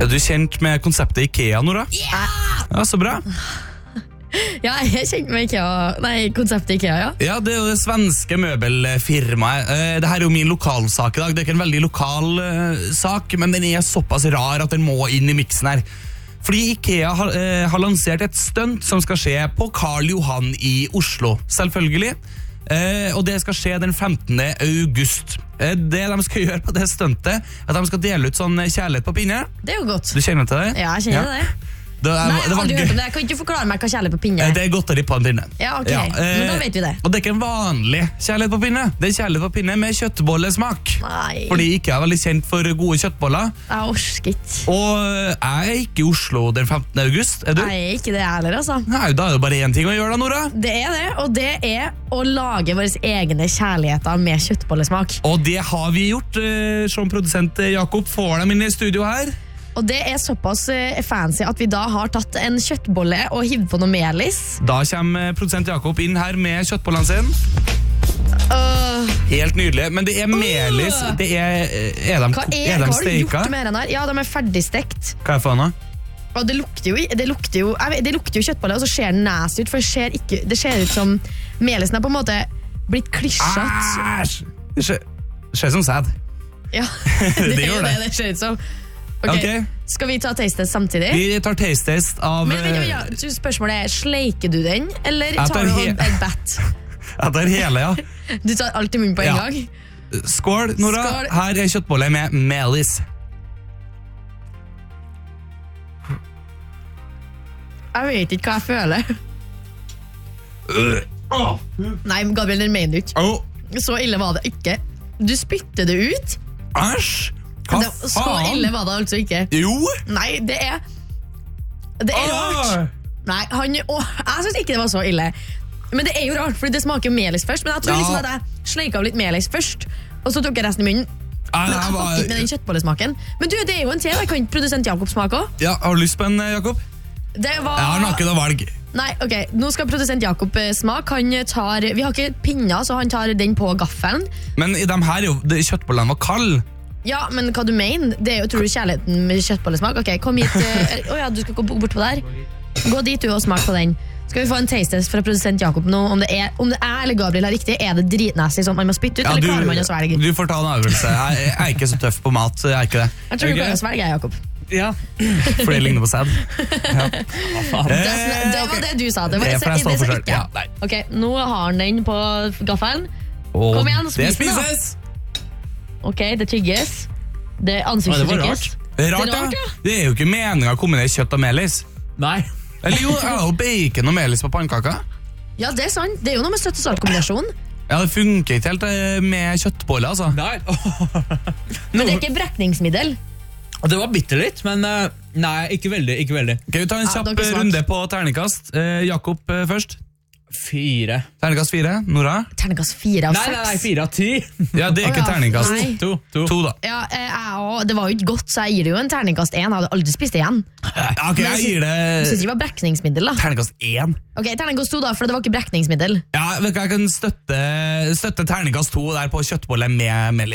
Er du kjent med konseptet IKEA, Nora? Ja, så bra. Ja, jeg kjente med konseptet IKEA, ja. Ja, det er jo det svenske møbelfirmaet. Det her er jo min lokalsak i dag. Det er ikke en veldig lokal sak, men den er såpass rar at den må inn i miksen her. Fordi IKEA har lansert et stunt som skal skje på Karl Johan i Oslo, selvfølgelig. Og det skal skje den 15. august. Det de skal gjøre på det stuntet, at de skal dele ut sånn kjærlighet på pinne. Det er jo godt. Du kjenner til det? Ja, jeg kjenner det. Nei, jeg har aldri hørt om det. Jeg kan ikke forklare meg hva kjærlighet på pinne er. Det er godteri på en pinne. Ja, ok. Men da vet vi det. Og det er ikke en vanlig kjærlighet på pinne. Det er kjærlighet på pinne med kjøttbollesmak. Nei. Fordi jeg ikke er veldig kjent for gode kjøttboller. Jeg orsker ikke. Og jeg er ikke i Oslo den 15. august. Er du? Nei, ikke det heller, altså. Nei, da er det bare én ting å gjøre da, Nora. Det er det, og det er å lage våre egne kjærligheter med kjøttbollesmak. Og det har vi gjort. Som produsent Jakob får dem inn i studio her. Og det er såpass fancy at vi da har tatt en kjøttbolle og hivd på noe melis. Da kommer produsent Jakob inn her med kjøttbollene sin. Helt nydelig. Men det er melis. Det er de Hva har du steika? gjort med den her? Ja, de er ferdigstekt. Hva er for noe? Og det lukter jo kjøttbolle, og så ser den nasty ut, for det ser ut som melisen er på en måte blitt klisjat. Æsj! Det ser som sæd. Ja, Det gjør det. Det ser ut som. Ok. Skal vi ta taste test samtidig? Vi tar taste test av... Men spørsmålet er, sleiker du den, eller Jeg tar tar du he- en bat? Ja, det er hele, ja. Du tar alt i munnen på en Ja. gang? Skål, Nora. Skål. Her er kjøttbolle med melis. Jeg vet ikke hva jeg føler. Nei, Gabriel, den mener du ikke. Så ille var det ikke. Du spytter det ut. Æsj! Hva Så faen? ille var det altså ikke. Jo! Nei, det er rart. Nei, jeg synes ikke det var så ille. Men det er jo rart, fordi det smaker jo melis først. Men jeg tror Ja. liksom at jeg sleiket av litt melis først, og så tok jeg resten i munnen. Men jeg hadde ikke med den kjøttbollesmaken. Men du, det er jo en til. Jeg kan ikke produsent Jakob smake også. Ja, har du lyst på en, Jakob? Det var... Jeg har nakken å velge. Nei, ok, nå skal produsent Jakob smake. Vi har ikke pinner, så han tar den på gaffelen. Men i dem her, kjøttbollene var kald. Ja, men hva du mener? Det er jo, tror du, kjærligheten med kjøttbollesmak? Ok, kom hit. Ja, du skal gå bort på der. Gå dit du og smak på den. Skal vi få en taste test fra produsent Jakob nå? Om det er eller Gabriel har riktig, er det dritnæsig sånn man må spytte ut, eller klarer man å svelge? Du får ta en øvelse. Jeg er ikke så tøff på mat. Jeg er ikke det. Jeg tror du kan svelge, Jakob. Ja. For det ligner på sæd. Ja. Det var det du sa. Det var Det får jeg stå for sa selv. ikke. Ja, nei. Ok, nå har han den på gaffelen. Og Kom igjen, det spis den da. spises! Ok, det tygges. Det Ja, ansiktsuttrykket. det var rart. Det er rart, Det er rart, ja. ja. Det er jo ikke meningen å kombinere kjøtt og melis. Nei. Eller jo, jeg har jo bacon og melis på pannekaka. Ja, det er sant. Det er jo noe med søtt og salt kombinasjon. Ja, det funker ikke helt med kjøttbolle, altså. Nei. Men det er ikke brekningsmiddel. Det var bitte litt, men nei, ikke veldig. Ikke veldig. Kan vi ta en Ja, kjapp dere smak. runde på terningkast? Jakob først. 4. Terningkast 4. Nora? Terningkast 4 av 6. Nei, 4 av 10. Ja, det er ikke Å, ja. terningkast. Nei. 2 da. Ja, det var jo ikke godt, så jeg gir det jo en terningkast 1. Jeg hadde aldri spist det igjen. Ja, ok, jeg gir Jeg synes det det var brekningsmiddel da. terningkast 1. Ok, terningkast 2 da, for det var ikke brekningsmiddel. Ja, vet du hva, jeg kan støtte terningkast 2 der på kjøttbolle med melis.